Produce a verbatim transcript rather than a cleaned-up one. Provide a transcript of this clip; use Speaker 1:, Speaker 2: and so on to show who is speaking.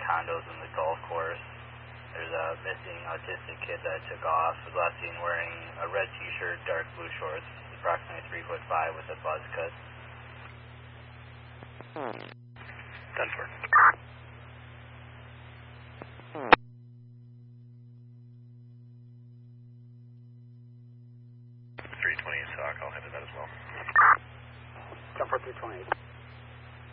Speaker 1: condos in the golf course. There's a missing autistic kid that took off. Was last seen wearing a red t-shirt, dark blue shorts, approximately three foot five with a buzz cut.
Speaker 2: Done for. three twenty sock, I'll head to that as well.
Speaker 3: Jump for three twenty-eight.